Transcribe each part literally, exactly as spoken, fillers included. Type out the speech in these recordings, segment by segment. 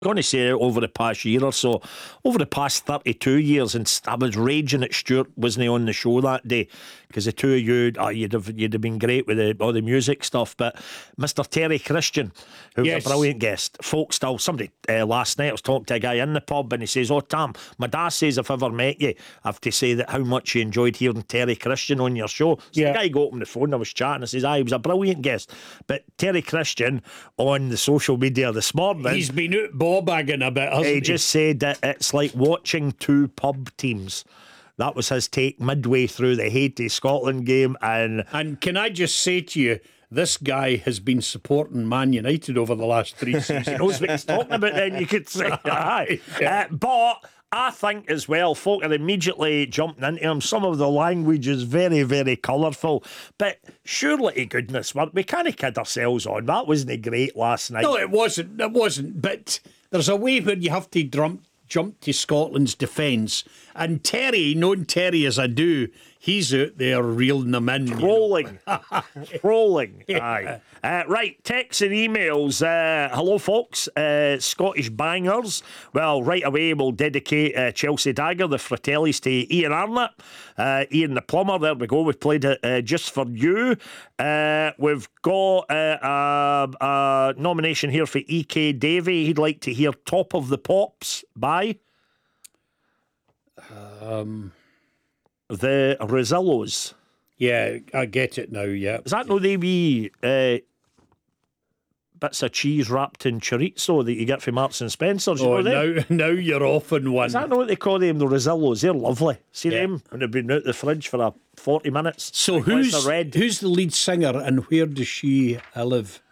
going to say over the past year or so, over the past thirty-two years, and I was raging that Stuart wasn't on the show that day, because the two of you, oh, you'd have you'd have been great with the, all the music stuff. But Mister Terry Christian, who's yes. a brilliant guest, folk still, somebody uh, last night I was talking to a guy in the pub, and he says, "Oh, Tam, my dad says if I ever met you, I have to say that how much you enjoyed hearing Terry Christian on your show." So yeah. the guy got up on the phone, I was chatting, I says, "Ah, he was a brilliant guest." But Terry Christian on the social media this morning, he's been out ball-bagging a bit, hasn't he? He just said that it's like watching two pub teams. That was his take midway through the Haiti Scotland game. And and can I just say to you, this guy has been supporting Man United over the last three seasons. He knows what he's talking about, then you could say. Aye. Uh, but I think as well, folk are immediately jumping into him. Some of the language is very, very colourful. But surely to goodness, we can't kid ourselves on. That wasn't great last night. No, it wasn't. It wasn't. But there's a way where you have to drum, jump to Scotland's defence. And Terry, knowing Terry as I do, he's out there reeling them in. Trolling. You know? Trolling. Aye. Uh, right, texts and emails. Uh, hello, folks. Uh, Scottish bangers. Well, right away we'll dedicate uh, Chelsea Dagger, the Fratellis, to Ian Arnott. Uh, Ian the Plumber, there we go. We've played it uh, just for you. Uh, we've got uh, a, a nomination here for E K Davey. He'd like to hear Top of the Pops by... Um, the Rosillos. Yeah, I get it now, yeah. Is that no the wee uh, bits of cheese wrapped in chorizo that you get from Marks and Spencer's? Oh, you know now, now you're off on one. Is that not what they call them, the Rosillos? They're lovely. See yeah. them? And they've been out the fridge for a forty minutes. So like who's, red. who's the lead singer and where does she uh, live?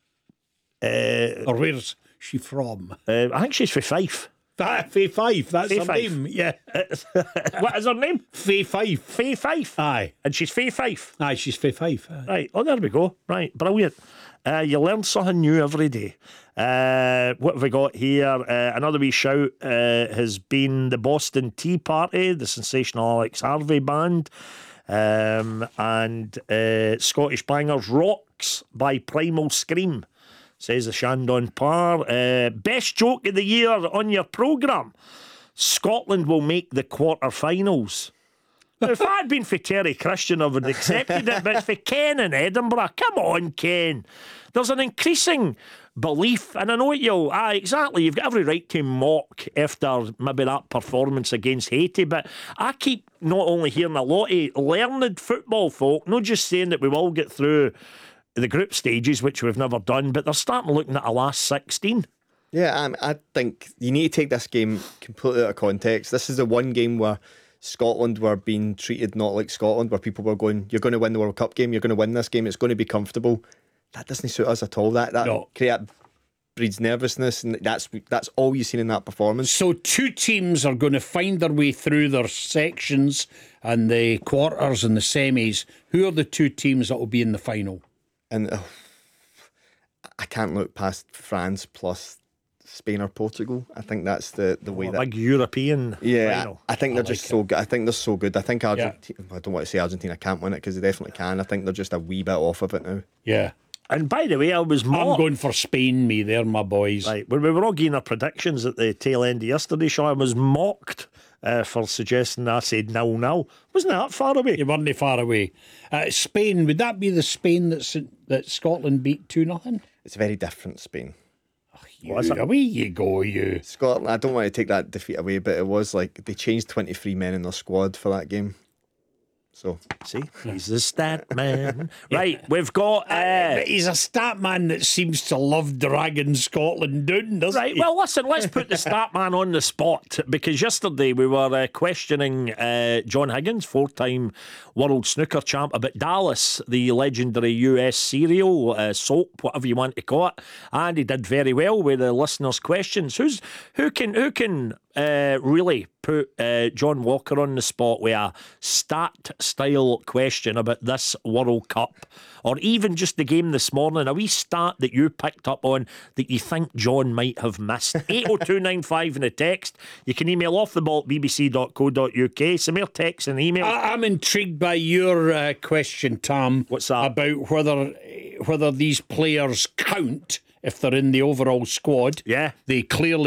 Uh, or where's she from? Uh, I think she's for Fife. Faye Fife, that's Faye her Fife. name, yeah. What is her name? Faye Fife. Faye Fife. Aye. And she's Faye Fife. Aye, she's Faye Fife. Aye. Right, oh, there we go. Right, brilliant. Uh, you learn something new every day. Uh, what have we got here? Uh, another wee shout uh, has been the Boston Tea Party, the sensational Alex Harvey band, um, and uh, Scottish Bangers Rocks by Primal Scream. Says the Shandon Parr. Uh, best joke of the year on your programme. Scotland will make the quarter-finals. Now, if that had been for Terry Christian, I would have accepted it. But for Ken in Edinburgh, come on, Ken. There's an increasing belief, and I know what you'll... Ah, exactly. You've got every right to mock after maybe that performance against Haiti, but I keep not only hearing a lot of learned football folk, not just saying that we will get through the group stages, which we've never done, but they're starting looking at a last sixteen. Yeah, um, I think you need to take this game completely out of context. This is the one game where Scotland were being treated not like Scotland, where people were going, you're going to win the World Cup game, you're going to win this game, it's going to be comfortable. That doesn't suit us at all. That that no. create, breeds nervousness, and that's that's all you've seen in that performance. So two teams are going to find their way through their sections and the quarters and the semis. Who are the two teams that will be in the final? And oh, I can't look past France plus Spain or Portugal. I think that's the, the way oh, that big European yeah final. I, I think they're I just like so good. I think they're so good. I think Argentina yeah. I don't want to say Argentina can't win it, because they definitely can. I think they're just a wee bit off of it now. Yeah. And by the way, I was mocked. I'm going for Spain, me there, my boys. Right, when we were all giving our predictions at the tail end of yesterday show, I was mocked uh, for suggesting I said nil nil. Wasn't that far away? You weren't far away. Uh, Spain, would that be the Spain that's, that Scotland beat two nothing? It's a very different Spain. Oh, you, away you go, you. Scotland, I don't want to take that defeat away, but it was like they changed twenty-three men in their squad for that game. So see, he's a stat man. Right, we've got. Uh, but he's a stat man that seems to love dragging Scotland down, doesn't right, he? well, listen, let's put the stat man on the spot, because yesterday we were uh, questioning uh, John Higgins, four-time world snooker champ, about Dallas, the legendary U S cereal, uh, soap, whatever you want to call it, and he did very well with the listeners' questions. Who's who can who can uh, really put uh, John Walker on the spot with a stat-style question about this World Cup, or even just the game this morning, a wee stat that you picked up on that you think John might have missed? eight oh two nine five in the text. You can email off the ball at b b c dot co dot u k. Some more texts and emails. I- I'm intrigued by your uh, question, Tom. What's that? About whether whether these players count if they're in the overall squad. Yeah. They clearly